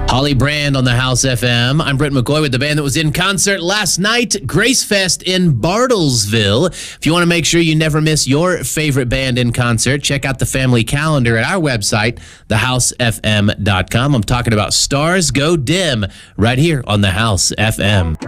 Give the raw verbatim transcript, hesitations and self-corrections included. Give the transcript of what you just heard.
Holly Brand on the House F M. I'm Brent McCoy with the band that was in concert last night, Grace Fest in Bartlesville. If you want to make sure you never miss your favorite band in concert, check out the family calendar at our website, the house f m dot com. I'm talking about Stars Go Dim right here on the House F M.